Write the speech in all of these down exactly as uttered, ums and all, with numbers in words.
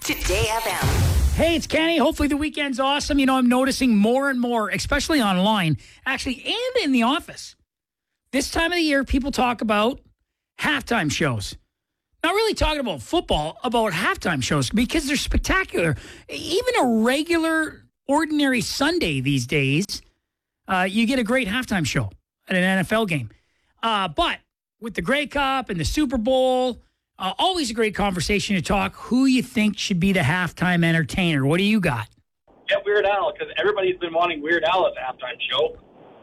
Today F M. Hey, it's Kenny. Hopefully the weekend's awesome. You know, I'm noticing more and more, especially online, actually, and in the office. This time of the year, people talk about halftime shows. Not really talking about football, about halftime shows, because they're spectacular. Even a regular, ordinary Sunday these days, uh, you get a great halftime show at an N F L game. Uh, but with the Grey Cup and the Super Bowl, uh, always a great conversation to talk who you think should be the halftime entertainer. What do you got? Get Weird Al, because everybody's been wanting Weird Al as a halftime show.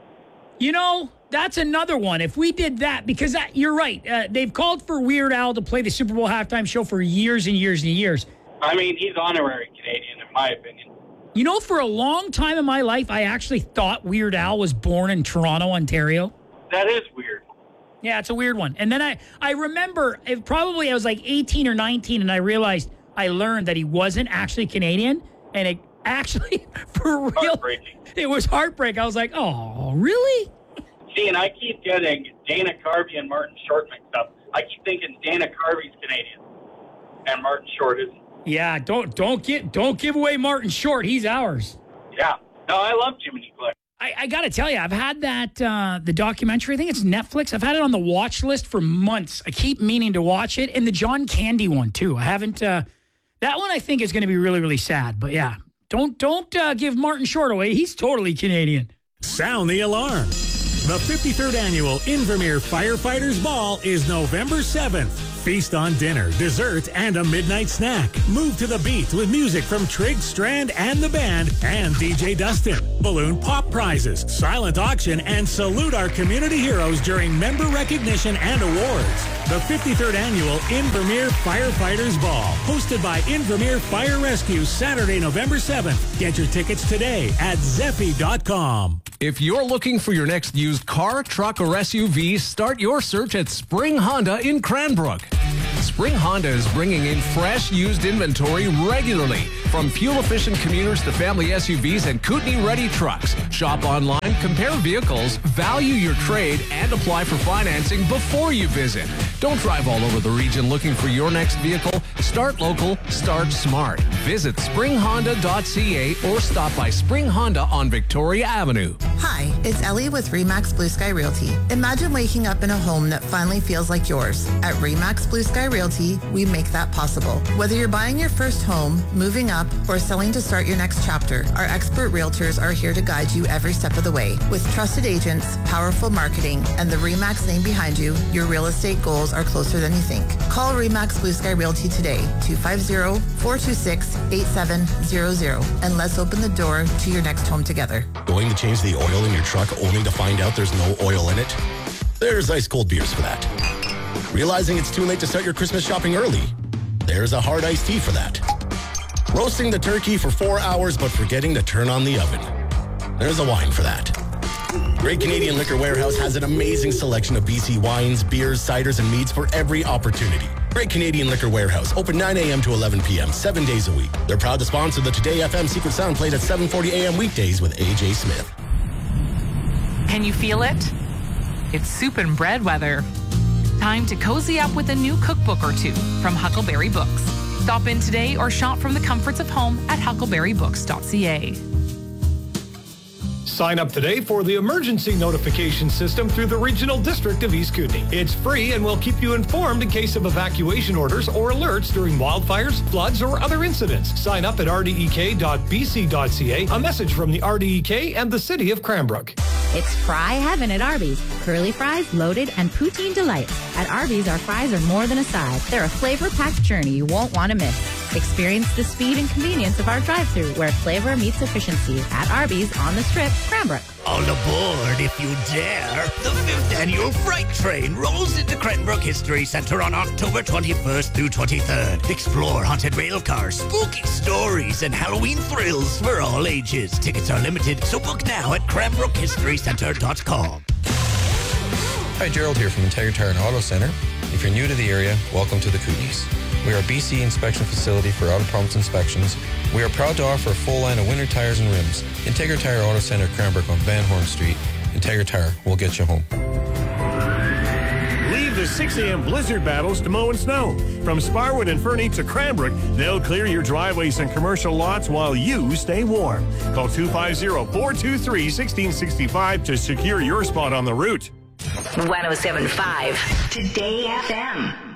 You know, that's another one. If we did that, because that, you're right. Uh, they've called for Weird Al to play the Super Bowl halftime show for years and years and years. I mean, he's honorary Canadian, in my opinion. You know, for a long time in my life, I actually thought Weird Al was born in Toronto, Ontario. That is weird. Yeah, it's a weird one. And then I, I remember, it probably I was like eighteen or nineteen, and I realized, I learned that he wasn't actually Canadian, and it actually, for real, it was heartbreak. I was like, oh, really? See, and I keep getting Dana Carvey and Martin Short mixed up. I keep thinking Dana Carvey's Canadian, and Martin Short isn't. Yeah, don't don't get don't give away Martin Short. He's ours. Yeah. No, I love Jiminy Glick. I, I got to tell you, I've had that, uh, the documentary, I think it's Netflix. I've had it on the watch list for months. I keep meaning to watch it. And the John Candy one, too. I haven't, uh, that one I think is going to be really, really sad. But yeah, don't, don't uh, give Martin Short away. He's totally Canadian. Sound the alarm. The fifty-third Annual Invermere Firefighters Ball is November seventh. Feast on dinner, dessert, and a midnight snack. Move to the beat with music from Trigg, Strand, and the band, and D J Dustin. Balloon pop prizes, silent auction, and salute our community heroes during member recognition and awards. The fifty-third Annual Invermere Firefighters Ball, hosted by Invermere Fire Rescue, Saturday, November seventh. Get your tickets today at zeffy dot com. If you're looking for your next used car, truck, or S U V, start your search at Spring Honda in Cranbrook. Spring Honda is bringing in fresh used inventory regularly, from fuel-efficient commuters to family S U Vs and Kootenai-ready trucks. Shop online, compare vehicles, value your trade, and apply for financing before you visit. Don't drive all over the region looking for your next vehicle. Start local, start smart. Visit spring honda dot c a or stop by Spring Honda on Victoria Avenue. Hi, it's Ellie with Remax Blue Sky Realty. Imagine waking up in a home that finally feels like yours. At Remax Blue Sky Realty, we make that possible. Whether you're buying your first home, moving up, or selling to start your next chapter, our expert realtors are here to guide you every step of the way. With trusted agents, powerful marketing, and the Remax name behind you, your real estate goals are closer than you think. Call Remax Blue Sky Realty today, two five zero, four two six, eight seven zero zero, and let's open the door to your next home together. Going to change the oil in your truck only to find out there's no oil in it? There's ice cold beers for that. Realizing it's too late to start your Christmas shopping early? There's a hard iced tea for that. Roasting the turkey for four hours but forgetting to turn on the oven? There's a wine for that. Great Canadian Liquor Warehouse has an amazing selection of B C wines, beers, ciders, and meads for every opportunity. Great Canadian Liquor Warehouse, open nine a.m. to eleven p.m., seven days a week. They're proud to sponsor the Today F M Secret Sound played at seven forty a.m. weekdays with A J Smith. Can you feel it? It's soup and bread weather. Time to cozy up with a new cookbook or two from Huckleberry Books. Stop in today or shop from the comforts of home at huckleberry books dot c a. Sign up today for the emergency notification system through the Regional District of East Kootenay. It's free and will keep you informed in case of evacuation orders or alerts during wildfires, floods, or other incidents. Sign up at r d e k dot b c dot c a. A message from the R D E K and the City of Cranbrook. It's fry heaven at Arby's. Curly fries, loaded, and poutine delights. At Arby's, our fries are more than a side. They're a flavor-packed journey you won't want to miss. Experience the speed and convenience of our drive-thru, where flavor meets efficiency. At Arby's on the Strip, Cranbrook. All aboard, if you dare. The fifth annual Freight Train rolls into Cranbrook History Centre on October twenty-first through twenty-third. Explore haunted rail cars, spooky stories, and Halloween thrills for all ages. Tickets are limited, so book now at cranbrook history centre dot com. Hi, Gerald here from Integra Tire and Auto Centre. If you're new to the area, welcome to the Kootenays. We are a B C inspection facility for auto problems inspections. We are proud to offer a full line of winter tires and rims. Integra Tire Auto Centre, Cranbrook on Van Horn Street. Integra Tire will get you home. Leave the the six a.m. blizzard battles to mow and snow. From Sparwood and Fernie to Cranbrook, they'll clear your driveways and commercial lots while you stay warm. Call two five zero, four two three, one six six five to secure your spot on the route. one oh seven point five Today F M.